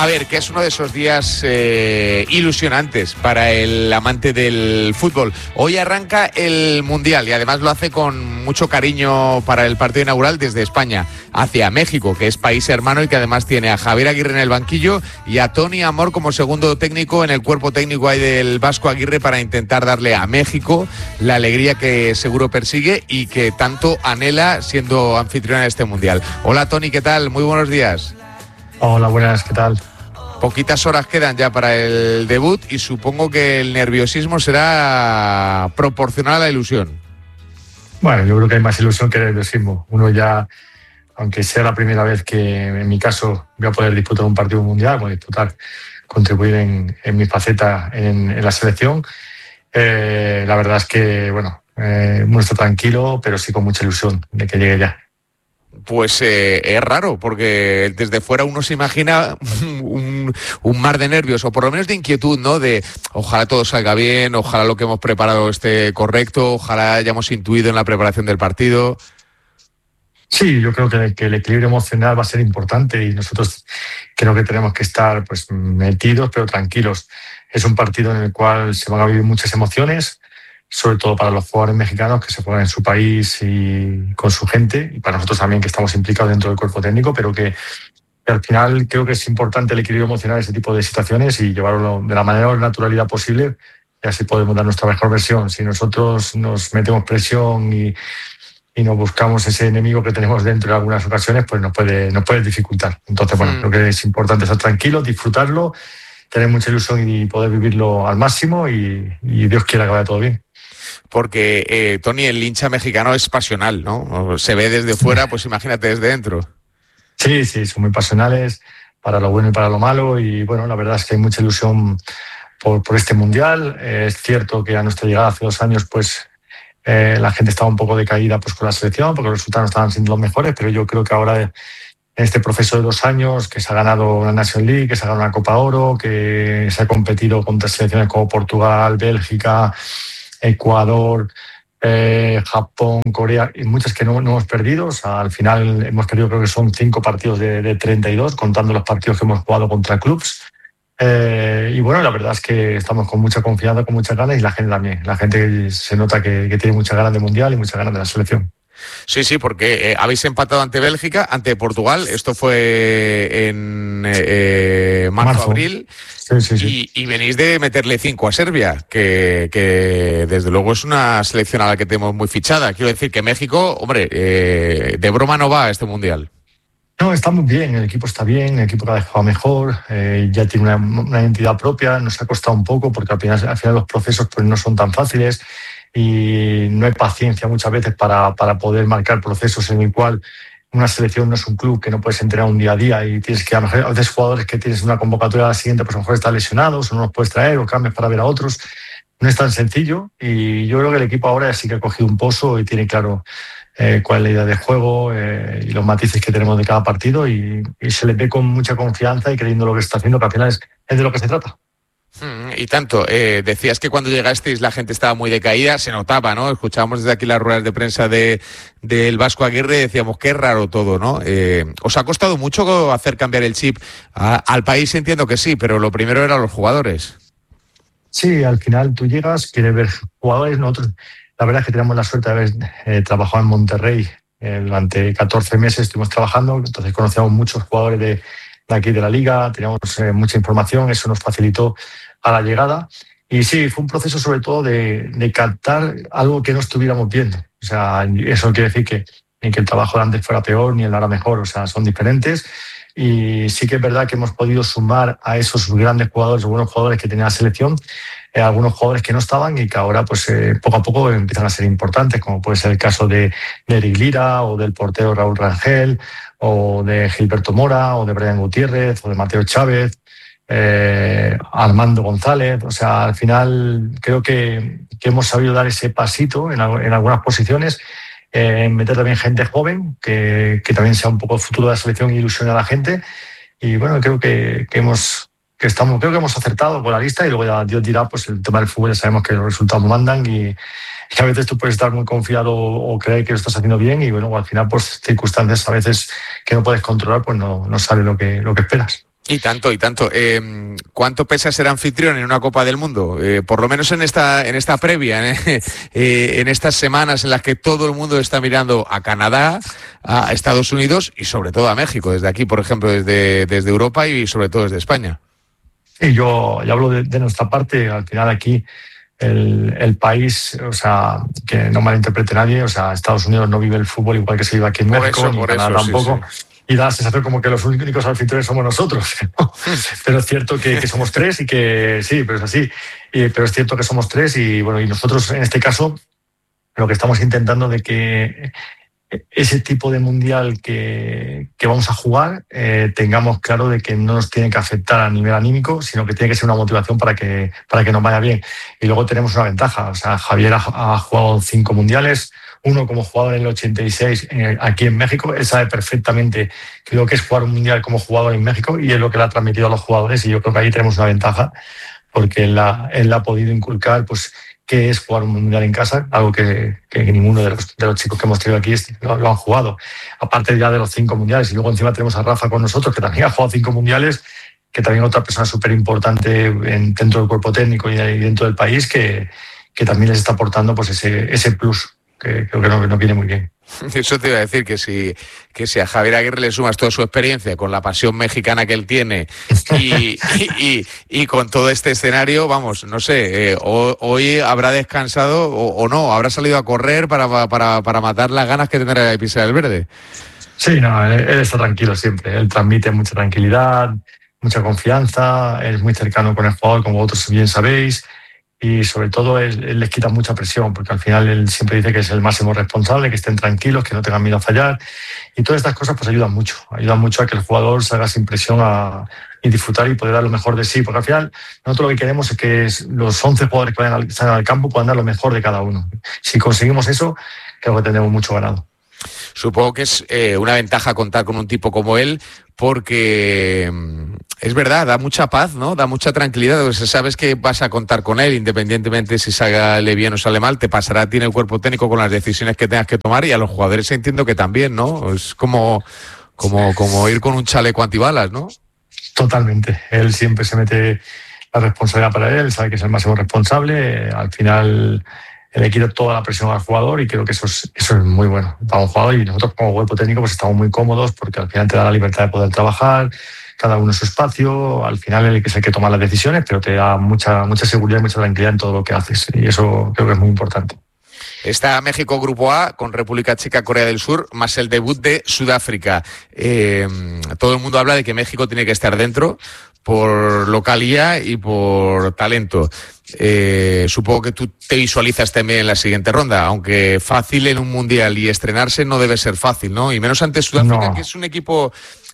A ver, que es uno de esos días ilusionantes para el amante del fútbol. Hoy arranca el Mundial y además lo hace con mucho cariño para el partido inaugural desde España hacia México, que es país hermano y que además tiene a Javier Aguirre en el banquillo y a Toni Amor como segundo técnico en el cuerpo técnico ahí del Vasco Aguirre para intentar darle a México la alegría que seguro persigue y que tanto anhela siendo anfitriona de este Mundial. Hola Toni, ¿qué tal? Muy buenos días. Hola, buenas, ¿qué tal? Poquitas horas quedan ya para el debut y supongo que el nerviosismo será proporcional a la ilusión. Bueno, yo creo que hay más ilusión que nerviosismo. Uno ya, aunque sea la primera vez que en mi caso voy a poder disputar un partido mundial, contribuir en mi faceta en la selección, la verdad es que, uno está tranquilo, pero sí con mucha ilusión de que llegue ya. Pues es raro, porque desde fuera uno se imagina un mar de nervios, o por lo menos de inquietud, ¿no? De ojalá todo salga bien, ojalá lo que hemos preparado esté correcto, ojalá hayamos intuido en la preparación del partido. Sí, yo creo que el equilibrio emocional va a ser importante y nosotros creo que tenemos que estar metidos pero tranquilos. Es un partido en el cual se van a vivir muchas emociones, sobre todo para los jugadores mexicanos que se juegan en su país y con su gente, y para nosotros también que estamos implicados dentro del cuerpo técnico, pero que al final creo que es importante el equilibrio emocional en ese tipo de situaciones y llevarlo de la mayor naturalidad posible, y así podemos dar nuestra mejor versión. Si nosotros nos metemos presión y nos buscamos ese enemigo que tenemos dentro en algunas ocasiones, pues nos puede dificultar. Entonces, creo que es importante estar tranquilo, disfrutarlo, tener mucha ilusión y poder vivirlo al máximo y Dios quiera que vaya todo bien. Porque, Toni, el hincha mexicano es pasional, ¿no? Se ve desde fuera, pues imagínate desde dentro. Sí, son muy pasionales para lo bueno y para lo malo y, la verdad es que hay mucha ilusión por este Mundial. Es cierto que a nuestra llegada hace 2 años, la gente estaba un poco decaída con la selección porque los resultados no estaban siendo los mejores, pero yo creo que ahora en este proceso de 2 años que se ha ganado una Nations League, que se ha ganado una Copa Oro, que se ha competido contra selecciones como Portugal, Bélgica, Ecuador, Japón, Corea, y muchas que no hemos perdido. O sea, al final hemos perdido, creo que son 5 partidos de 32, contando los partidos que hemos jugado contra clubs. La verdad es que estamos con mucha confianza, con muchas ganas, y la gente también. La gente se nota que tiene muchas ganas de Mundial y muchas ganas de la selección. Sí, porque habéis empatado ante Bélgica, ante Portugal. Esto fue en marzo, abril. Sí. Y venís de meterle 5 a Serbia, que desde luego es una selección a la que tenemos muy fichada. Quiero decir que México, de broma no va a este Mundial. No, está muy bien, el equipo está bien, el equipo cada vez juega mejor, ya tiene una identidad propia. Nos ha costado un poco porque al final los procesos no son tan fáciles y no hay paciencia muchas veces para poder marcar procesos en el cual una selección no es un club que no puedes entrenar un día a día y tienes que, a veces jugadores que tienes una convocatoria a la siguiente, pues a lo mejor están lesionados o no los puedes traer o cambias para ver a otros. No es tan sencillo y yo creo que el equipo ahora sí que ha cogido un pozo y tiene claro cuál es la idea de juego y los matices que tenemos de cada partido y se le ve con mucha confianza y creyendo lo que está haciendo, que al final es de lo que se trata. Y tanto, decías que cuando llegasteis la gente estaba muy decaída, se notaba, ¿no? Escuchábamos desde aquí las ruedas de prensa del Vasco Aguirre y decíamos, qué raro todo, ¿no? ¿Os ha costado mucho hacer cambiar el chip al país? Entiendo que sí, pero lo primero eran los jugadores. Sí, al final tú llegas, quieres ver jugadores. Nosotros, la verdad es que tenemos la suerte de haber trabajado en Monterrey durante 14 meses, estuvimos trabajando, entonces conocíamos muchos jugadores de aquí de la liga, teníamos mucha información, eso nos facilitó a la llegada. Y sí, fue un proceso sobre todo de captar algo que no estuviéramos viendo. O sea, eso quiere decir que ni que el trabajo de antes fuera peor ni el de ahora mejor, o sea, son diferentes. Y sí que es verdad que hemos podido sumar a esos grandes jugadores, buenos jugadores que tenía la selección, algunos jugadores que no estaban y que ahora poco a poco empiezan a ser importantes, como puede ser el caso de Eric Lira o del portero Raúl Rangel o de Gilberto Mora o de Brian Gutiérrez o de Mateo Chávez, Armando González. O sea, al final creo que hemos sabido dar ese pasito en algunas posiciones, meter también gente joven que también sea un poco el futuro de la selección e ilusione a la gente. Y creo que hemos acertado con la lista y luego ya Dios dirá, el tema del fútbol ya sabemos que los resultados mandan y a veces tú puedes estar muy confiado o creer que lo estás haciendo bien y al final por circunstancias a veces que no puedes controlar no sale lo que esperas. Y tanto, y tanto. ¿Cuánto pesa ser anfitrión en una Copa del Mundo? Por lo menos en esta previa, en estas semanas en las que todo el mundo está mirando a Canadá, a Estados Unidos y sobre todo a México, desde aquí, por ejemplo, desde Europa y sobre todo desde España. Y yo hablo de nuestra parte. Al final aquí el país, o sea, que no malinterprete nadie, o sea, Estados Unidos no vive el fútbol igual que se vive aquí en México, ni Canadá tampoco. Sí. Y da la sensación como que los únicos anfitriones somos nosotros, ¿no? Pero es cierto que somos tres y que sí, pero es así. Pero es cierto que somos tres y bueno, y nosotros en este caso lo que estamos intentando de que ese tipo de mundial que vamos a jugar tengamos claro de que no nos tiene que afectar a nivel anímico, sino que tiene que ser una motivación para que nos vaya bien. Y luego tenemos una ventaja, o sea, Javier ha jugado 5 mundiales, uno como jugador en el 86 aquí en México. Él sabe perfectamente lo que es jugar un mundial como jugador en México y es lo que le ha transmitido a los jugadores, y yo creo que ahí tenemos una ventaja porque él ha podido inculcar pues qué es jugar un mundial en casa, algo que ninguno de los chicos que hemos tenido aquí lo han jugado, aparte ya de los 5 mundiales. Y luego encima tenemos a Rafa con nosotros, que también ha jugado 5 mundiales, que también es otra persona súper importante dentro del cuerpo técnico y dentro del país, que también les está aportando pues ese plus que creo que nos viene muy bien. Eso te iba a decir, que si a Javier Aguirre le sumas toda su experiencia con la pasión mexicana que él tiene y con todo este escenario, vamos, no sé, hoy habrá descansado o no, habrá salido a correr para matar las ganas que tendrá de pisar el verde. Sí, no, él está tranquilo siempre, él transmite mucha tranquilidad, mucha confianza, es muy cercano con el jugador, como vosotros bien sabéis. Y sobre todo él les quita mucha presión, porque al final él siempre dice que es el máximo responsable, que estén tranquilos, que no tengan miedo a fallar. Y todas estas cosas pues ayudan mucho a que el jugador salga sin presión y disfrutar y poder dar lo mejor de sí. Porque al final nosotros lo que queremos es que los 11 jugadores que salgan al campo puedan dar lo mejor de cada uno. Si conseguimos eso, creo que tendremos mucho ganado. Supongo que es una ventaja contar con un tipo como él, porque es verdad, da mucha paz, ¿no? Da mucha tranquilidad. Pues sabes que vas a contar con él, independientemente si sale bien o sale mal, te pasará a ti en el cuerpo técnico con las decisiones que tengas que tomar, y a los jugadores entiendo que también, ¿no? Es como ir con un chaleco antibalas, ¿no? Totalmente. Él siempre se mete la responsabilidad para él, sabe que es el máximo responsable. Al final le quita toda la presión al jugador y creo que eso es muy bueno para un jugador, y nosotros como cuerpo técnico pues estamos muy cómodos porque al final te da la libertad de poder trabajar, cada uno en su espacio. Al final él es el que toma las decisiones, pero te da mucha seguridad y mucha tranquilidad en todo lo que haces, y eso creo que es muy importante. Está México Grupo A con República Checa, Corea del Sur, más el debut de Sudáfrica. Todo el mundo habla de que México tiene que estar dentro por localía y por talento. Supongo que tú te visualizas también en la siguiente ronda, aunque fácil en un mundial y estrenarse no debe ser fácil, ¿no? Y menos ante Sudáfrica, no. Que es un equipo,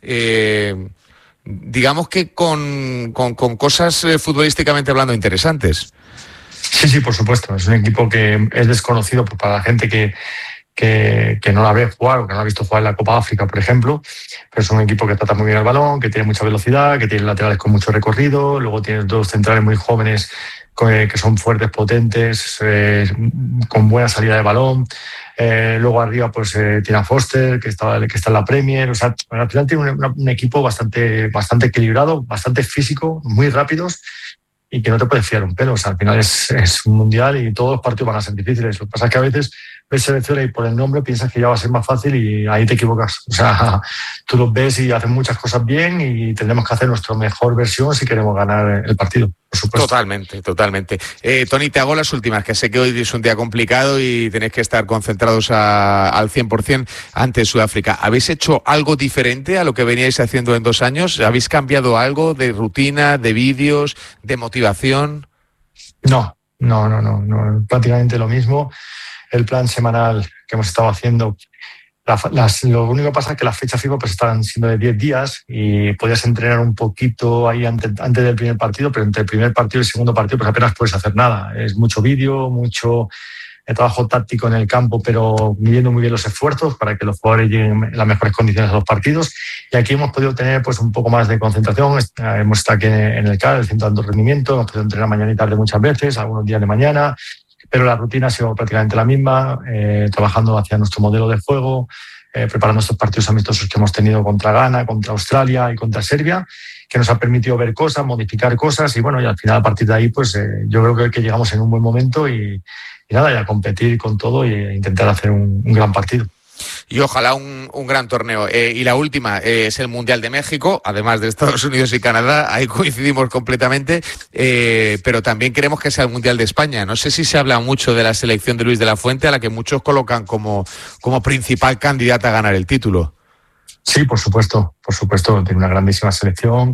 digamos que con cosas futbolísticamente hablando interesantes. Sí, por supuesto. Es un equipo que es desconocido para la gente que no la ve jugar o que no la ha visto jugar en la Copa África, por ejemplo. Pero es un equipo que trata muy bien el balón, que tiene mucha velocidad, que tiene laterales con mucho recorrido. Luego tiene 2 centrales muy jóvenes que son fuertes, potentes, con buena salida de balón. Luego arriba pues tiene a Foster, que está en la Premier. O sea, al final tiene un equipo bastante equilibrado, bastante físico, muy rápidos, y que no te puedes fiar un pelo. O sea, al final es un mundial y todos los partidos van a ser difíciles. Lo que pasa es que a veces ves selecciones y por el nombre piensas que ya va a ser más fácil y ahí te equivocas. O sea, tú los ves y hacen muchas cosas bien y tendremos que hacer nuestra mejor versión si queremos ganar el partido, por supuesto. Totalmente. Tony, te hago las últimas, que sé que hoy es un día complicado y tenéis que estar concentrados al 100% ante Sudáfrica. ¿Habéis hecho algo diferente a lo que veníais haciendo en 2 años? ¿Habéis cambiado algo de rutina, de vídeos, de motivación? No, prácticamente lo mismo. El plan semanal que hemos estado haciendo, lo único que pasa es que las fechas FIFA pues estaban siendo de 10 días y podías entrenar un poquito ahí antes del primer partido, pero entre el primer partido y el segundo partido pues apenas puedes hacer nada. Es mucho vídeo, mucho trabajo táctico en el campo, pero midiendo muy bien los esfuerzos para que los jugadores lleguen en las mejores condiciones a los partidos. Y aquí hemos podido tener pues un poco más de concentración. Hemos estado aquí en el CAR, el Centro de Alto Rendimiento, hemos podido entrenar mañana y tarde muchas veces, algunos días de mañana, pero la rutina ha sido prácticamente la misma, trabajando hacia nuestro modelo de juego, preparando estos partidos amistosos que hemos tenido contra Ghana, contra Australia y contra Serbia. que nos ha permitido ver cosas, modificar cosas y bueno, y al final a partir de ahí pues yo creo que llegamos en un buen momento y nada, y a competir con todo e intentar hacer un gran partido. Y ojalá un gran torneo. Y la última es el Mundial de México, además de Estados Unidos y Canadá, ahí coincidimos completamente, pero también queremos que sea el Mundial de España. No sé si se habla mucho de la selección de Luis de la Fuente, a la que muchos colocan como principal candidata a ganar el título. Sí, por supuesto, tiene una grandísima selección.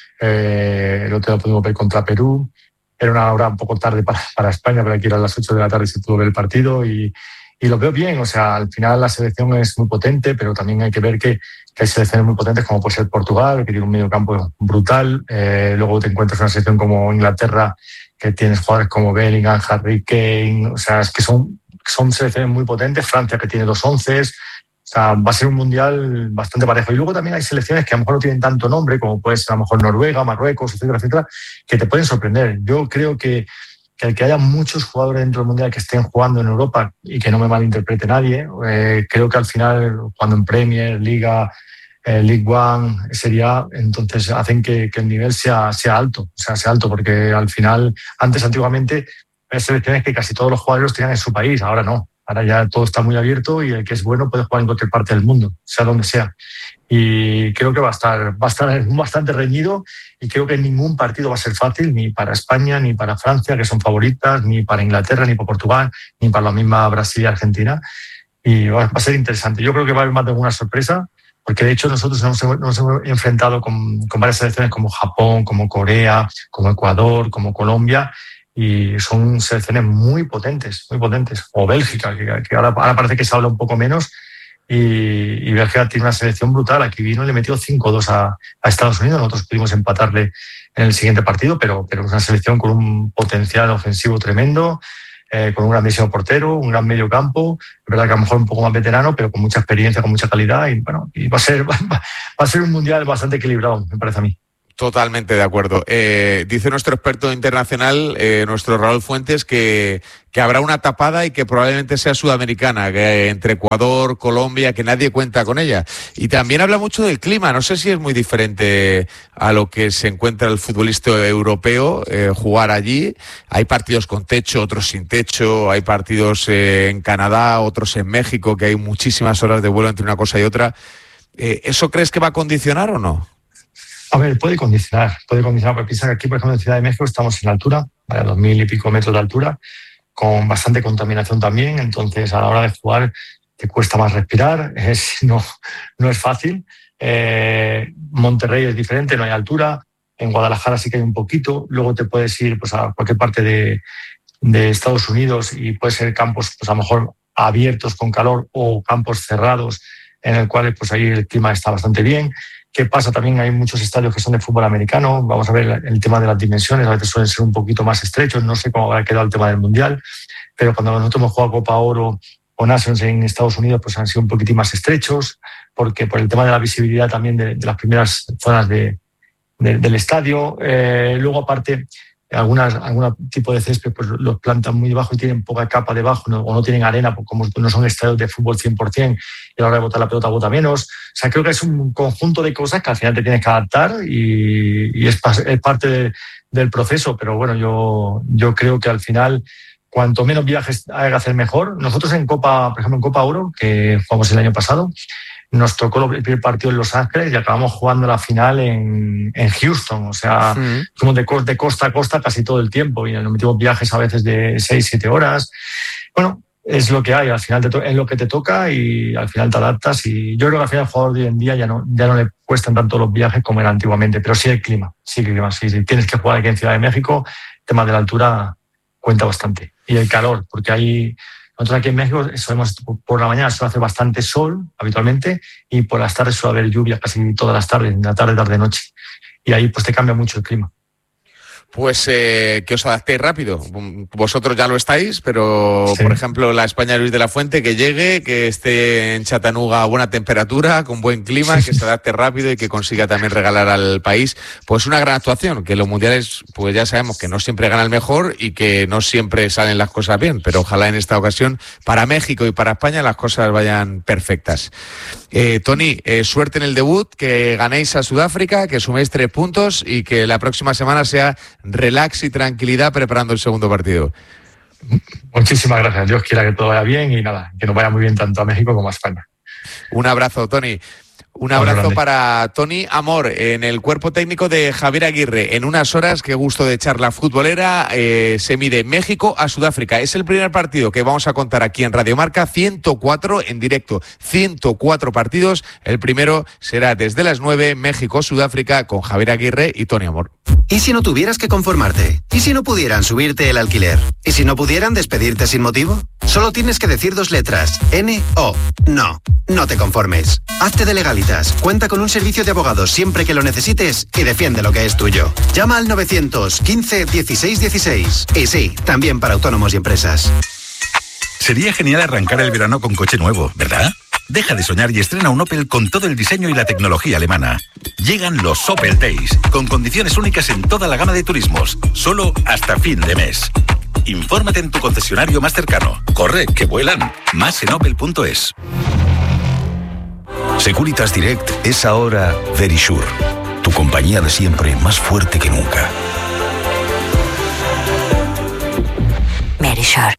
El otro día pudimos ver contra Perú. Era una hora un poco tarde para España, pero aquí era a las 8 de la tarde se pudo ver el partido y lo veo bien. O sea, al final la selección es muy potente, pero también hay que ver que hay selecciones muy potentes como puede ser Portugal, que tiene un mediocampo brutal. Luego te encuentras una selección como Inglaterra, que tienes jugadores como Bellingham, Harry Kane. O sea, es que son selecciones muy potentes. Francia, que tiene 2 onces. O sea, va a ser un mundial bastante parejo. Y luego también hay selecciones que a lo mejor no tienen tanto nombre, como puede ser a lo mejor Noruega, Marruecos, etcétera, que te pueden sorprender. Yo creo que el que haya muchos jugadores dentro del mundial que estén jugando en Europa y que no me malinterprete nadie, creo que al final, cuando en Premier, Liga, League One, Serie A, entonces hacen que el nivel sea alto. O sea, sea alto, porque al final, antiguamente, hay selecciones que casi todos los jugadores los tenían en su país, ahora no. Ahora ya todo está muy abierto y el que es bueno puede jugar en cualquier parte del mundo, sea donde sea. Y creo que va a estar bastante reñido y creo que ningún partido va a ser fácil, ni para España, ni para Francia, que son favoritas, ni para Inglaterra, ni para Portugal, ni para la misma Brasil y Argentina. Y va a ser interesante. Yo creo que va a haber más de una sorpresa, porque de hecho nosotros nos hemos enfrentado con varias selecciones como Japón, como Corea, como Ecuador, como Colombia, y son selecciones muy potentes, o Bélgica, que ahora parece que se habla un poco menos, y Bélgica tiene una selección brutal. Aquí vino y le metió 5-2 a Estados Unidos, nosotros pudimos empatarle en el siguiente partido, pero es una selección con un potencial ofensivo tremendo, con un grandísimo portero, un gran medio campo, es verdad que a lo mejor un poco más veterano, pero con mucha experiencia, con mucha calidad, y bueno, y va a ser un mundial bastante equilibrado, me parece a mí. Totalmente de acuerdo. Dice nuestro experto internacional, nuestro Raúl Fuentes, que habrá una tapada y que probablemente sea sudamericana, que entre Ecuador, Colombia, que nadie cuenta con ella. Y también habla mucho del clima. No sé si es muy diferente a lo que se encuentra el futbolista europeo, jugar allí. Hay partidos con techo, otros sin techo. Hay partidos en Canadá, otros en México, que hay muchísimas horas de vuelo entre una cosa y otra. ¿Eso crees que va a condicionar o no? A ver, puede condicionar, porque piensa que aquí, por ejemplo, en Ciudad de México estamos en altura, a 2.000 y pico metros de altura, con bastante contaminación también, entonces a la hora de jugar te cuesta más respirar, no es fácil. Monterrey es diferente, no hay altura, en Guadalajara sí que hay un poquito, luego te puedes ir pues, a cualquier parte de Estados Unidos y puede ser campos pues, a lo mejor abiertos con calor o campos cerrados en el cual pues, ahí el clima está bastante bien. ¿Qué pasa? También hay muchos estadios que son de fútbol americano. Vamos a ver el tema de las dimensiones. A veces suelen ser un poquito más estrechos. No sé cómo habrá quedado el tema del Mundial, pero cuando nosotros hemos jugado Copa Oro o Nations en Estados Unidos, pues han sido un poquitín más estrechos, porque por el tema de la visibilidad también de las primeras zonas del estadio. Luego, aparte, algún tipo de césped pues los plantan muy debajo y tienen poca capa debajo, o no tienen arena, pues como no son estadios de fútbol 100%, y a la hora de botar la pelota bota menos. O sea, creo que es un conjunto de cosas que al final te tienes que adaptar y es parte del proceso, pero bueno, yo creo que al final cuanto menos viajes hay que hacer mejor. Nosotros por ejemplo en Copa Oro, que jugamos el año pasado, nos tocó el primer partido en Los Ángeles y acabamos jugando la final en Houston. O sea, fuimos de costa a costa casi todo el tiempo y nos metimos viajes a veces de 6-7 horas. Bueno, es lo que hay. Al final es lo que te toca y al final te adaptas. Y yo creo que al final el jugador de hoy en día ya no le cuestan tanto los viajes como era antiguamente. Pero sí el clima. Sí. Si tienes que jugar aquí en Ciudad de México, el tema de la altura cuenta bastante. Y el calor, porque hay... Nosotros aquí en México por la mañana suele hacer bastante sol habitualmente y por las tardes suele haber lluvia casi todas las tardes, en la tarde, noche. Y ahí pues te cambia mucho el clima. pues que os adaptéis rápido. Vosotros ya lo estáis, pero Sí. por ejemplo la España de Luis de la Fuente, que llegue, que esté en Chattanooga a buena temperatura, con buen clima, que se adapte rápido y que consiga también regalar al país pues una gran actuación, que los mundiales pues ya sabemos que no siempre gana el mejor y que no siempre salen las cosas bien, pero ojalá en esta ocasión para México y para España las cosas vayan perfectas. Toni, suerte en el debut, que ganéis a Sudáfrica, que suméis 3 puntos y que la próxima semana sea relax y tranquilidad preparando el segundo partido. Muchísimas gracias. Dios quiera que todo vaya bien y nada, que nos vaya muy bien tanto a México como a España. Un abrazo, Toni. Un abrazo para Toni Amor en el cuerpo técnico de Javier Aguirre. En unas horas, qué gusto de charla futbolera, se mide México a Sudáfrica. Es el primer partido que vamos a contar aquí en Radio Marca, 104 en directo, 104 partidos. El primero será desde las 9, México-Sudáfrica, con Javier Aguirre y Toni Amor. ¿Y si no tuvieras que conformarte? ¿Y si no pudieran subirte el alquiler? ¿Y si no pudieran despedirte sin motivo? Solo tienes que decir 2 letras, N-O. No, no te conformes. Hazte de Legalitas, cuenta con un servicio de abogados siempre que lo necesites y defiende lo que es tuyo. Llama al 915 16 16. Y sí, también para autónomos y empresas. Sería genial arrancar el verano con coche nuevo, ¿verdad? Deja de soñar y estrena un Opel con todo el diseño y la tecnología alemana. Llegan los Opel Days, con condiciones únicas en toda la gama de turismos, solo hasta fin de mes. Infórmate en tu concesionario más cercano. Corre, que vuelan. Más en opel.es. Securitas Direct es ahora Verisure, tu compañía de siempre, más fuerte que nunca. Verisure.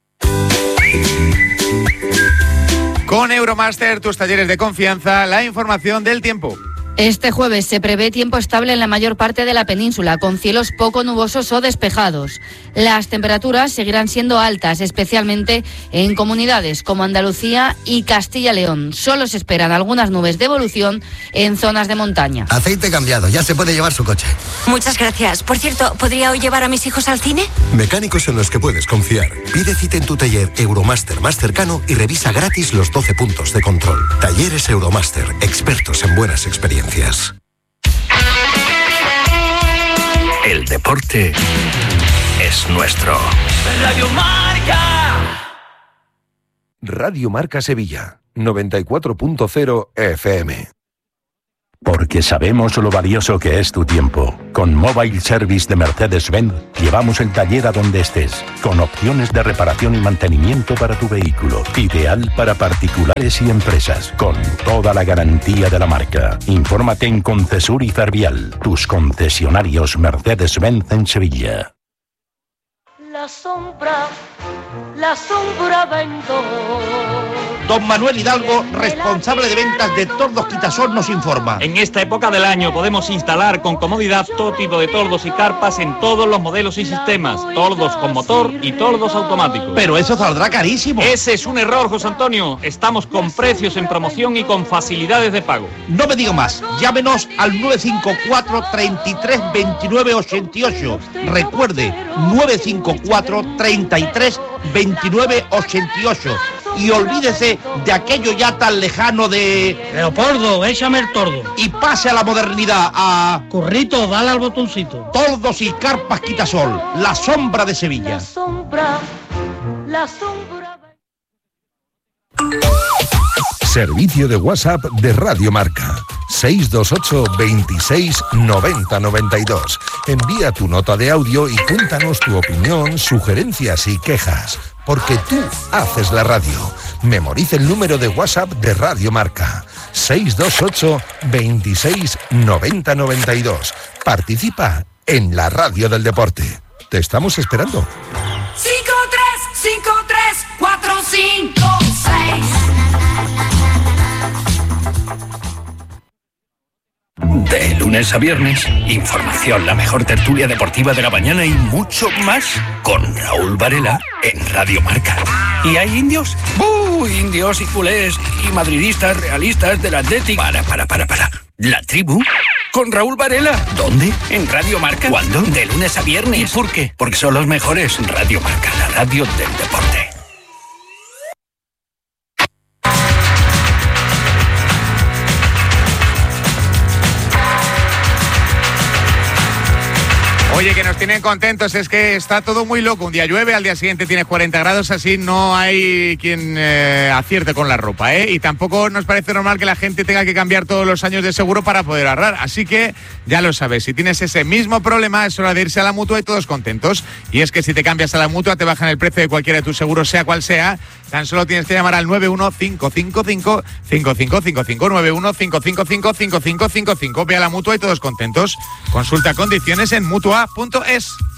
Con Euromaster, tus talleres de confianza, la información del tiempo. Este jueves se prevé tiempo estable en la mayor parte de la península, con cielos poco nubosos o despejados. Las temperaturas seguirán siendo altas, especialmente en comunidades como Andalucía y Castilla-León. Solo se esperan algunas nubes de evolución en zonas de montaña. Aceite cambiado, ya se puede llevar su coche. Muchas gracias. Por cierto, ¿podría hoy llevar a mis hijos al cine? Mecánicos en los que puedes confiar. Pide cita en tu taller Euromaster más cercano y revisa gratis los 12 puntos de control. Talleres Euromaster, expertos en buenas experiencias. El deporte es nuestro. Radio Marca. Radio Marca Sevilla, 94.0 FM. Porque sabemos lo valioso que es tu tiempo. Con Mobile Service de Mercedes-Benz llevamos el taller a donde estés, con opciones de reparación y mantenimiento para tu vehículo. Ideal para particulares y empresas, con toda la garantía de la marca. Infórmate en Concesur y Fervial, tus concesionarios Mercedes-Benz en Sevilla. La sombra vendo. Don Manuel Hidalgo, responsable de ventas de Tordos Quitasol, nos informa. En esta época del año podemos instalar con comodidad todo tipo de tordos y carpas en todos los modelos y sistemas. Tordos con motor y tordos automáticos. Pero eso saldrá carísimo. Ese es un error, José Antonio. Estamos con precios en promoción y con facilidades de pago. No me diga más. Llámenos al 954 33 29 88. Recuerde, 954 33 29 88. Y olvídese de aquello ya tan lejano de... Leopoldo, échame el tordo. Y pase a la modernidad, a... Currito, dale al botoncito. Tordos y carpas Quitasol, la sombra de Sevilla. La sombra... Servicio de WhatsApp de Radio Marca. 628 26 90 92. Envía tu nota de audio y cuéntanos tu opinión, sugerencias y quejas. Porque tú haces la radio. Memoriza el número de WhatsApp de Radio Marca. 628 26 90 92. Participa en la radio del deporte. Te estamos esperando. 5-3-5-3-4-5-6. De lunes a viernes, información, la mejor tertulia deportiva de la mañana y mucho más con Raúl Varela en Radio Marca. ¿Y hay indios? Indios y culés y madridistas realistas del Athletic. Para. ¿La tribu? Con Raúl Varela. ¿Dónde? En Radio Marca. ¿Cuándo? De lunes a viernes. ¿Y por qué? Porque son los mejores. Radio Marca, la radio del deporte. Oye, que nos tienen contentos, es que está todo muy loco. Un día llueve, al día siguiente tienes 40 grados, así no hay quien acierte con la ropa, ¿eh? Y tampoco nos parece normal que la gente tenga que cambiar todos los años de seguro para poder ahorrar. Así que ya lo sabes, si tienes ese mismo problema, es hora de irse a la Mutua y todos contentos. Y es que si te cambias a la Mutua, te bajan el precio de cualquiera de tus seguros, sea cual sea. Tan solo tienes que llamar al 915555555, 915555555. Ve a la Mutua y todos contentos. Consulta condiciones en Mutua.es.